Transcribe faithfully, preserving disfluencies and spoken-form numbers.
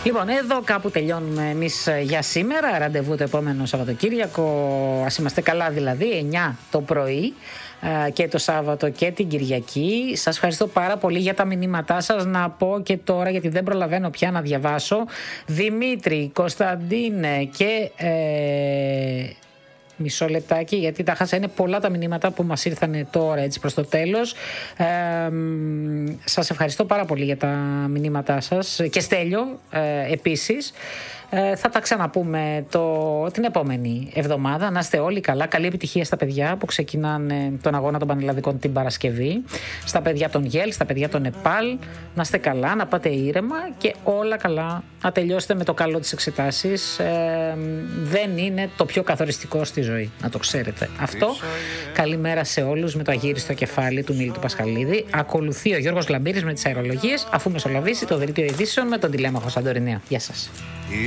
Λοιπόν, εδώ κάπου τελειώνουμε εμείς για σήμερα. Ραντεβού το επόμενο Σαββατοκύριακο. Ας είμαστε καλά, δηλαδή εννιά το πρωί και το Σάββατο και την Κυριακή. Σας ευχαριστώ πάρα πολύ για τα μηνύματά σας. Να πω και τώρα, γιατί δεν προλαβαίνω πια να διαβάσω, Δημήτρη, Κωνσταντίνε και ε, μισό λεπτάκι, γιατί τα χάσα, είναι πολλά τα μηνύματα που μας ήρθαν τώρα έτσι προς το τέλος. Ε, σας ευχαριστώ πάρα πολύ για τα μηνύματά σας και Στέλιο ε, επίσης. Ε, θα τα ξαναπούμε το, την επόμενη εβδομάδα. Να είστε όλοι καλά. Καλή επιτυχία στα παιδιά που ξεκινάνε τον αγώνα των Πανελλαδικών την Παρασκευή. Στα παιδιά των Γέλ, στα παιδιά των Νεπάλ. Να είστε καλά, να πάτε ήρεμα και όλα καλά. Να τελειώσετε με το καλό τις εξετάσεις. Ε, δεν είναι το πιο καθοριστικό στη ζωή, να το ξέρετε αυτό. Καλημέρα σε όλους με το αγύριστο κεφάλι του Μίλη του Πασχαλίδη. Ακολουθεί ο Γιώργος Λαμπύρης με τις αερολογίες, αφού μεσολαβήσει το δελτίο ειδήσεων με τον Τηλέμαχο Σαντορινέα. Γεια σας.